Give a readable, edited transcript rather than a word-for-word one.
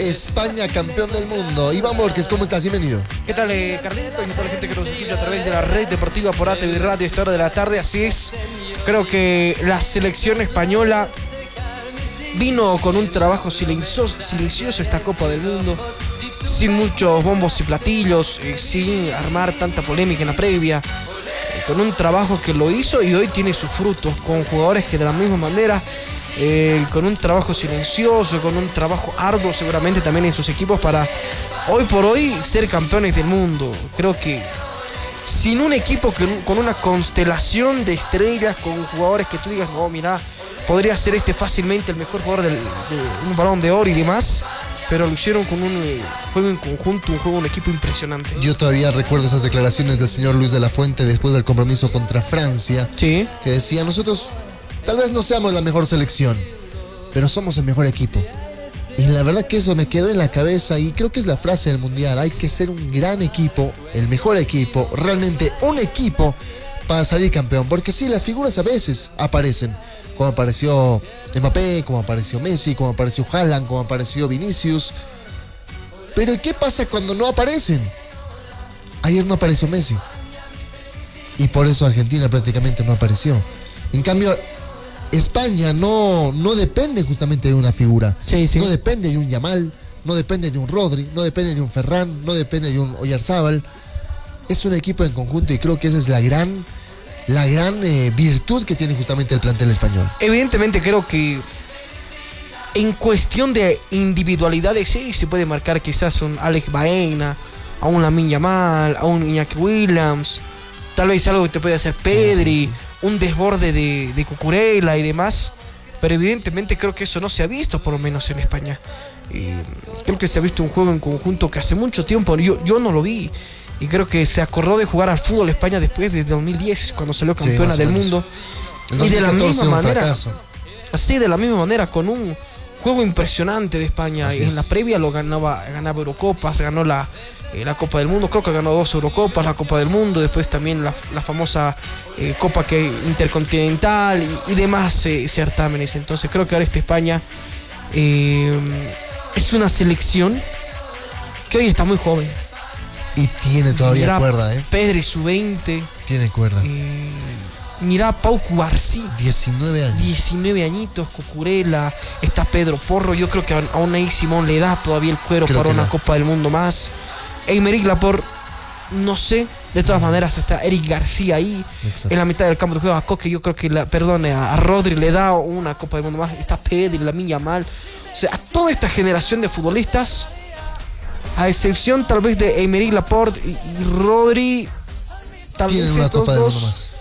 España campeón del mundo. Iván Borges, ¿cómo estás? Bienvenido. ¿Qué tal, Carlitos? Y a toda la gente que nos escucha a través de la red deportiva por ATV Radio a esta hora de la tarde. Así es, creo que la selección española vino con un trabajo silencioso esta Copa del Mundo, sin muchos bombos y platillos, sin armar tanta polémica en la previa, con un trabajo que lo hizo y hoy tiene sus frutos, con jugadores que de la misma manera, con un trabajo silencioso, con un trabajo arduo seguramente también en sus equipos para hoy por hoy ser campeones del mundo. Creo que sin un equipo con una constelación de estrellas, con jugadores que tú digas, no, mira, podría ser fácilmente el mejor jugador de un Balón de Oro y demás, pero lo hicieron con un juego en conjunto, un equipo impresionante. Yo todavía recuerdo esas declaraciones del señor Luis de la Fuente después del compromiso contra Francia, sí, que decía, nosotros tal vez no seamos la mejor selección, pero somos el mejor equipo. Y la verdad que eso me quedó en la cabeza y creo que es la frase del Mundial. Hay que ser un gran equipo, el mejor equipo, realmente un equipo para salir campeón. Porque sí, las figuras a veces aparecen, como apareció Mbappé, como apareció Messi, como apareció Haaland, como apareció Vinicius. Pero ¿qué pasa cuando no aparecen? Ayer no apareció Messi y por eso Argentina prácticamente no apareció. En cambio, España no depende justamente de una figura. Sí, sí. No depende de un Yamal, no depende de un Rodri, no depende de un Ferran, no depende de un Oyarzábal. Es un equipo en conjunto y creo que esa es la gran virtud que tiene justamente el plantel español. Evidentemente creo que en cuestión de individualidades sí se puede marcar quizás un Alex Baena, a un Lamine Yamal, a un Iñaki Williams, tal vez algo que te puede hacer Pedri, sí. Un desborde de Cucurella y demás, pero evidentemente creo que eso no se ha visto, por lo menos en España. Creo que se ha visto un juego en conjunto que hace mucho tiempo yo no lo vi, y creo que se acordó de jugar al fútbol España después de 2010, cuando salió campeona del mundo. Y de la misma manera, así de la misma manera, con un juego impresionante de España. Así en la previa ganaba Eurocopas, ganó la Copa del Mundo, creo que ganó 2 Eurocopas, la Copa del Mundo, después también la famosa Copa Intercontinental y demás certámenes. Entonces creo que ahora España es una selección que hoy está muy joven. Y tiene todavía cuerda, Pedri, su 20. Tiene cuerda. Mirá Pau Cubarsí, 19 años. 19 añitos, Cucurella, está Pedro Porro. Yo creo que a Unai Simón le da todavía el cuero para una Copa del Mundo más. Aymeric Laporte, no sé. De todas maneras está Eric García ahí. Exacto. En la mitad del campo de juego a Coque, yo creo que a Rodri le da una Copa del Mundo más. Está Pedri, Lamine Yamal. O sea, a toda esta generación de futbolistas, a excepción tal vez de Aymeric Laporte y Rodri, tal vez tienen una Copa del Mundo más.